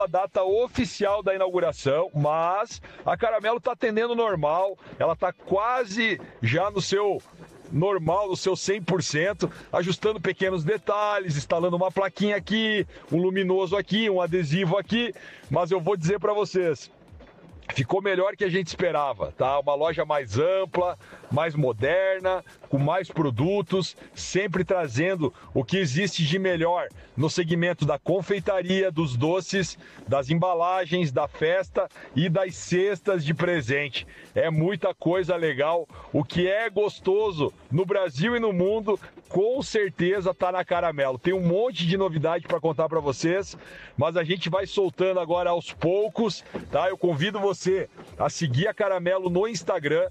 a data oficial da inauguração, mas a Caramelo está atendendo normal, ela está quase já no seu normal, no seu 100%, ajustando pequenos detalhes, instalando uma plaquinha aqui, um luminoso aqui, um adesivo aqui, mas eu vou dizer para vocês, ficou melhor que a gente esperava, tá? Uma loja mais ampla, mais moderna, com mais produtos, sempre trazendo o que existe de melhor no segmento da confeitaria, dos doces, das embalagens, da festa e das cestas de presente. É muita coisa legal. O que é gostoso no Brasil e no mundo, com certeza tá na Caramelo. Tem um monte de novidade para contar para vocês, mas a gente vai soltando agora aos poucos, tá? Eu convido você a seguir a Caramelo no Instagram.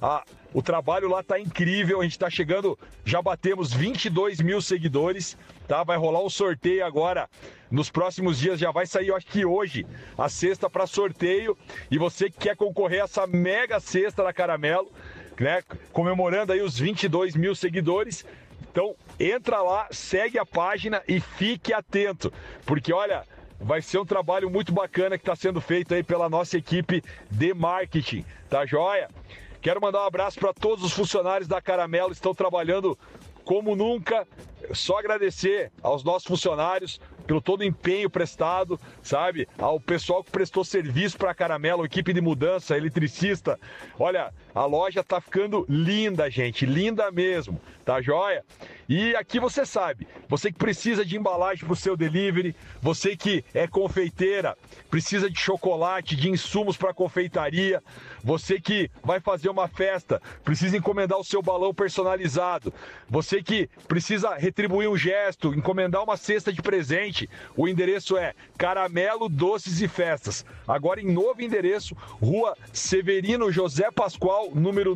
O trabalho lá tá incrível, a gente tá chegando, já batemos 22 mil seguidores, tá? Vai rolar um sorteio agora, nos próximos dias já vai sair, eu acho que hoje, a cesta para sorteio, e você que quer concorrer a essa mega cesta da Caramelo, né? Comemorando aí os 22 mil seguidores, então entra lá, segue a página e fique atento, porque olha, vai ser um trabalho muito bacana que está sendo feito aí pela nossa equipe de marketing, tá joia? Quero mandar um abraço para todos os funcionários da Caramelo, estão trabalhando como nunca. Só agradecer aos nossos funcionários pelo todo o empenho prestado, sabe? Ao pessoal que prestou serviço para a Caramelo, equipe de mudança, eletricista. Olha, a loja tá ficando linda, gente, linda mesmo, tá joia? E aqui você sabe, você que precisa de embalagem para o seu delivery, você que é confeiteira, precisa de chocolate, de insumos para confeitaria, você que vai fazer uma festa, precisa encomendar o seu balão personalizado, você que precisa retribuir um gesto, encomendar uma cesta de presente, o endereço é Caramelo Doces e Festas. Agora em novo endereço, Rua Severino José Pascoal, número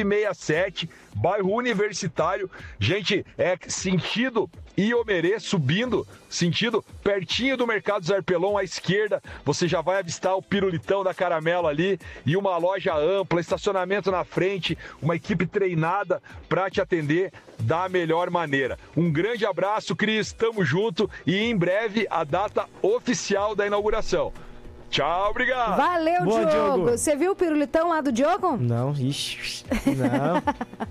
967, bairro Universitário. Gente, é sentido Iomerê, subindo, sentido pertinho do Mercado Zarpelon, à esquerda, você já vai avistar o pirulitão da Caramelo ali, e uma loja ampla, estacionamento na frente, uma equipe treinada para te atender da melhor maneira. Um grande abraço, Cris, tamo junto, e em breve a data oficial da inauguração. Tchau, obrigado. Valeu, Boa, Diogo. Você viu o pirulitão lá do Diogo? Não, ixi, não.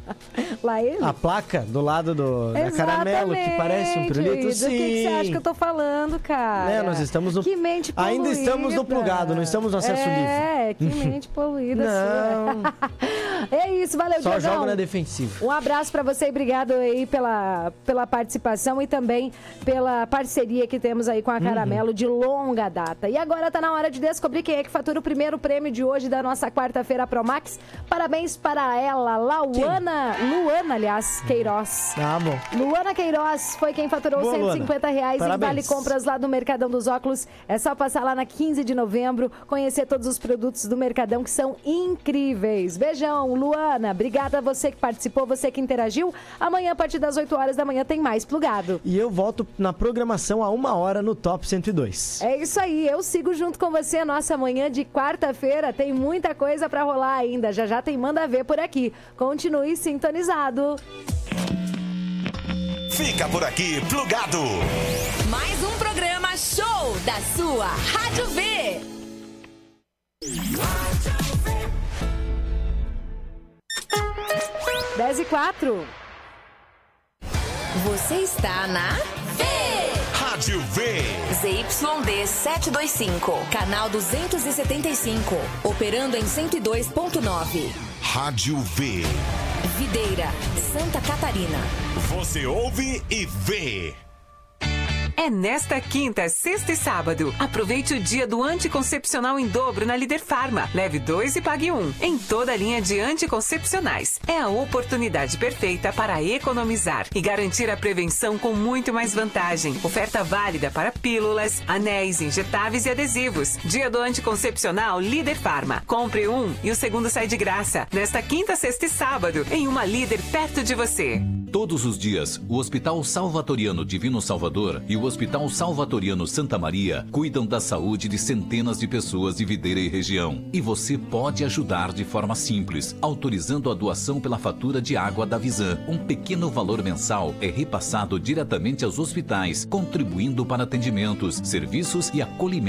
Lá ele? A placa do lado da Caramelo, que parece um pirulito, sim. Do que você acha que eu tô falando, cara? É, nós estamos no... Que mente poluída. Ainda estamos no plugado, não estamos no acesso livre. É, que mente poluída. Não. É isso, valeu, Só Diogão. joga na defensiva. Um abraço pra você e obrigado aí pela participação e também pela parceria que temos aí com a Caramelo de longa data. E agora tá na hora de descobrir quem é que fatura o primeiro prêmio de hoje da nossa quarta-feira Promax. Parabéns para ela, Luana, aliás, Queiroz. Ah, bom. Luana Queiroz foi quem faturou Boa, R$150 em Parabéns. vale compras lá do Mercadão dos Óculos. É só passar lá na 15 de novembro, conhecer todos os produtos do Mercadão que são incríveis. Beijão, Luana. Obrigada a você que participou, você que interagiu. Amanhã, a partir das 8 horas da manhã, tem mais Plugado. E eu volto na programação a 1h no Top 102. É isso aí, eu sigo junto com você a nossa manhã de quarta-feira. Tem muita coisa pra rolar ainda. Já já tem Manda Ver por aqui. Continue sintonizado. Fica por aqui, Plugado. Mais um programa show da sua Rádio V. 10h04. Você está na V. Rádio V. ZYD 725, canal 275, operando em 102.9. Rádio V. Videira, Santa Catarina. Você ouve e vê. É nesta quinta, sexta e sábado. Aproveite o dia do anticoncepcional em dobro na Líder Farma. Leve 2 e pague 1. Em toda a linha de anticoncepcionais. É a oportunidade perfeita para economizar e garantir a prevenção com muito mais vantagem. Oferta válida para pílulas, anéis, injetáveis e adesivos. Dia do anticoncepcional Líder Farma. Compre um e o segundo sai de graça. Nesta quinta, sexta e sábado, em uma Líder perto de você. Todos os dias, o Hospital Salvatoriano Divino Salvador e o Hospital Salvatoriano Santa Maria cuidam da saúde de centenas de pessoas de Videira e região. E você pode ajudar de forma simples, autorizando a doação pela fatura de água da Visan. Um pequeno valor mensal é repassado diretamente aos hospitais, contribuindo para atendimentos, serviços e acolhimento